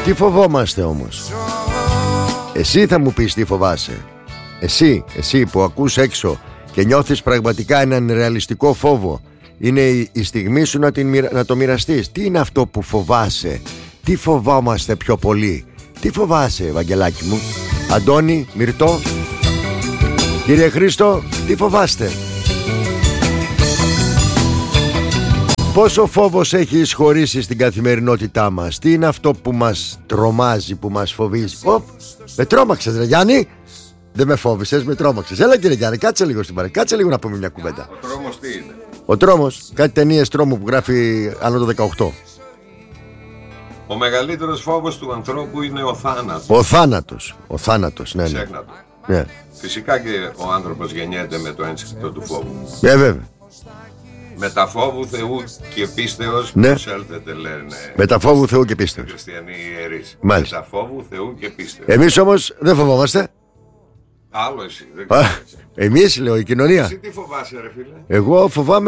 Τι φοβόμαστε όμως? Εσύ θα μου πεις τι φοβάσαι. Εσύ που ακούς έξω και νιώθεις πραγματικά έναν ρεαλιστικό φόβο. Είναι η στιγμή σου να το μοιραστείς. Τι είναι αυτό που φοβάσαι? Τι φοβόμαστε πιο πολύ? Τι φοβάσαι, Βαγγελάκι μου? Αντώνη, Μυρτώ, κύριε Χρήστο, τι φοβάστε? Πόσο φόβος έχει εισχωρήσει στην καθημερινότητά μας? Τι είναι αυτό που μας τρομάζει, που μας φοβίζει? Με τρόμαξες ρε Γιάννη. Δεν με φόβησες, με τρόμαξες. Έλα κύριε Γιάννη, κάτσε λίγο στην παρέα. Κάτσε λίγο να πούμε μια κουβέντα. Ο τρόμος τι είναι? Ο τρόμος, κάτι ταινίες τρόμου που γράφει άνω το 18. Ο μεγαλύτερος φόβος του ανθρώπου είναι ο θάνατος. Ο θάνατος, ναι. Ναι. Φυσικά και ο άνθρωπος γεννιέται με το ένστικτο του φόβου. Βέβαια. Μεταφόβου Θεού και πίστεως, ναι. Προσέλθετε λένε. Μεταφόβου Θεού και πίστεως. Χριστιανοί ιερείς. Μάλιστα. Μεταφόβου Θεού και πίστεως. Εμείς όμως δεν φοβόμαστε. Άλλο εσύ. Εμείς, λέω, η κοινωνία. Εσύ τι φοβάσαι ρε φίλε? Εγώ φοβάμαι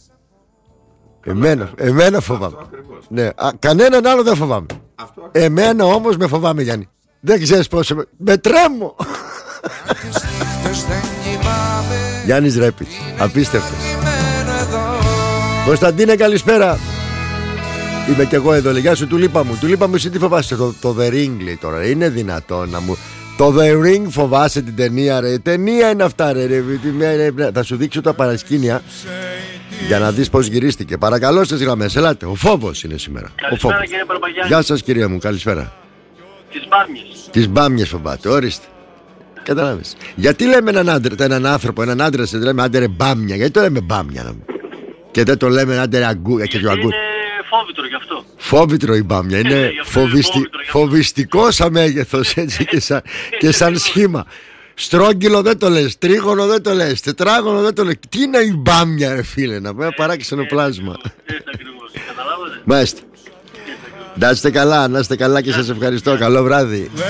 εμένα φοβάμαι. Ναι. Κανέναν άλλο δεν φοβάμαι. Εμένα όμως με φοβάμαι, Γιάννη. Δεν ξέρεις πόσο με τρέμω. Γιάννης Ρέπης, απίστευτος. Κωνσταντίνε, καλησπέρα. Είμαι κι εγώ εδώ, γεια σου. Του λείπα μου, εσύ τι φοβάσαι? Το The Ring, λέει τώρα. Είναι δυνατόν να μου... Το The Ring φοβάσαι την ταινία, ρε? Ταινία είναι αυτά, ρε. Θα σου δείξω τα παρασκήνια για να δεις πως γυρίστηκε. Παρακαλώ στις γραμμές, ελάτε. Ο φόβος είναι σήμερα. Καλησπέρα κύριε Παρπαγιάννη. Γεια σας κυρία μου, καλησπέρα. Τις μπάμιες φοβάται, ορίστε. Καταλάβεις. Γιατί λέμε έναν άνθρωπο, έναν άντρα, σε λέμε άντε ρε μπάμια? Γιατί το λέμε μπάμια? Και δεν το λέμε άντε ρε αγκούρια? Γιατί είναι φόβητρο γι' αυτό. Φόβητρο η μπάμια. Είναι φοβιστικό σαν μέγεθος, έτσι, και σαν σχήμα. Στρόγγυλο δεν το λες, τρίγωνο δεν το λες, τετράγωνο δεν το λες. Τι είναι η μπάμια, ρε φίλε? Να πούμε παράξει ξενοπλάσμα. Έτσι ακριβώς, καταλάβατε. Μάλιστα. Να είστε καλά και σας ευχαριστώ. Καλό βράδυ.